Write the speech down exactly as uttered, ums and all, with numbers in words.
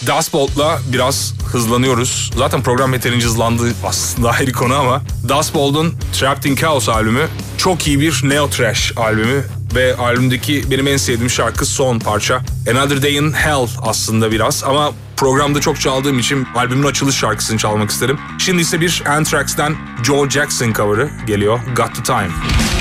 Dust Bolt'la biraz hızlanıyoruz. Zaten program yeterince hızlandı aslında ayrı konu ama Dust Bolt'un Trapped in Chaos albümü çok iyi bir neo thrash albümü ve albümdeki benim en sevdiğim şarkı son parça. Another Day in Hell aslında biraz ama programda çok çaldığım için albümün açılış şarkısını çalmak isterim. Şimdi ise bir Anthrax'ten Joe Jackson cover'ı geliyor, Got the Time.